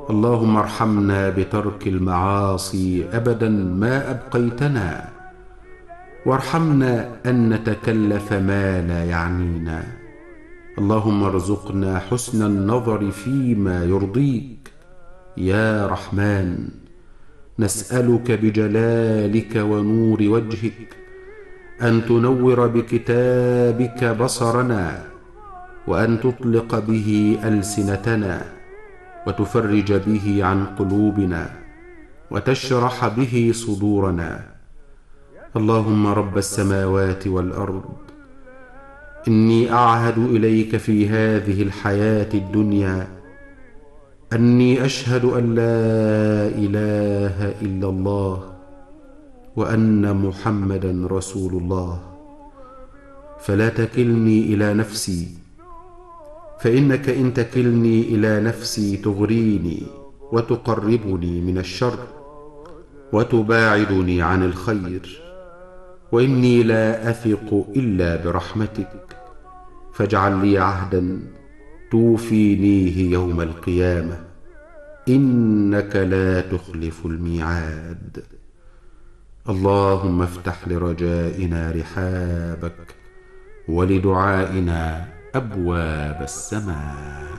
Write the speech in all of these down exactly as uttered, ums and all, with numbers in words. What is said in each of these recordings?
اللهم ارحمنا بترك المعاصي أبدا ما أبقيتنا، وارحمنا أن نتكلف ما لا يعنينا. اللهم ارزقنا حسن النظر فيما يرضيك يا رحمن. نسألك بجلالك ونور وجهك أن تنور بكتابك بصرنا، وأن تطلق به ألسنتنا، وتفرج به عن قلوبنا، وتشرح به صدورنا. اللهم رب السماوات والأرض، إني أعهد إليك في هذه الحياة الدنيا أني أشهد أن لا إله إلا الله وأن محمدا رسول الله، فلا تكلني إلى نفسي، فإنك إن تكلني إلى نفسي تغريني وتقربني من الشر وتباعدني عن الخير، وإني لا أثق إلا برحمتك، فاجعل لي عهدا توفينيه يوم القيامة، إنك لا تخلف الميعاد. اللهم افتح لرجائنا رحابك، ولدعائنا أبواب السماء.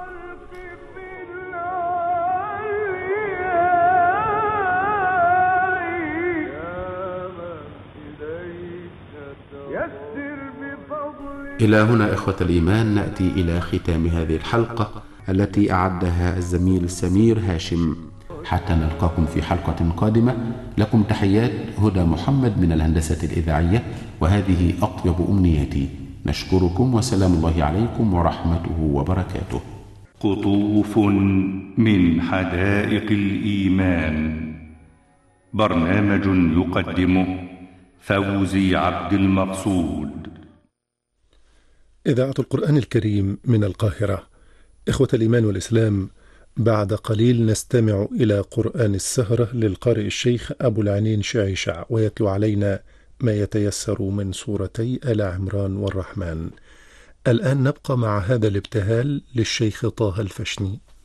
إلى هنا إخوة الإيمان نأتي إلى ختام هذه الحلقة التي أعدها الزميل سمير هاشم. حتى نلقاكم في حلقة قادمة، لكم تحيات هدى محمد من الهندسة الإذاعية، وهذه أطيب أمنياتي. نشكركم وسلام الله عليكم ورحمته وبركاته. قطوف من حدائق الإيمان، برنامج يقدمه فوزي عبد المقصود. إذاعة القرآن الكريم من القاهرة. إخوة الإيمان والإسلام، بعد قليل نستمع إلى قرآن السهرة للقارئ الشيخ أبو العنين شعيشع، ويتلو علينا ما يتيسر من سورتي آل عمران والرحمن. الآن نبقى مع هذا الابتهال للشيخ طه الفشني.